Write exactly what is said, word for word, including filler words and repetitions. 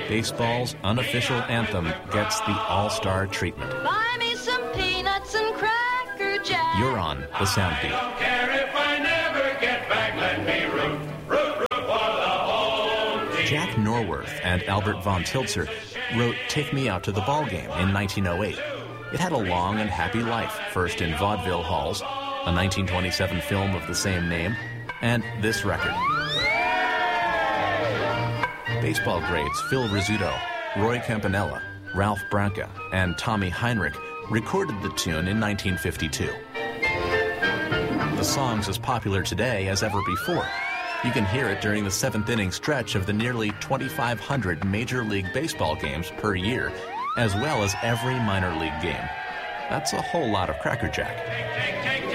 Baseball's unofficial anthem gets the all-star treatment. Buy me some peanuts and Cracker Jack. You're on the Sound Beat. I don't care if I never get back, let me root, root, root for the home team. Jack Norworth and Albert von Tilzer wrote Take Me Out to the Ball Game in nineteen oh eight. It had a long and happy life, first in vaudeville halls, a nineteen twenty-seven film of the same name, and this record. Baseball greats Phil Rizzuto, Roy Campanella, Ralph Branca, and Tommy Heinrich recorded the tune in nineteen fifty-two. The song's as popular today as ever before. You can hear it during the seventh inning stretch of the nearly twenty-five hundred Major League Baseball games per year, as well as every minor league game. That's a whole lot of Cracker Jack. Take, take, take.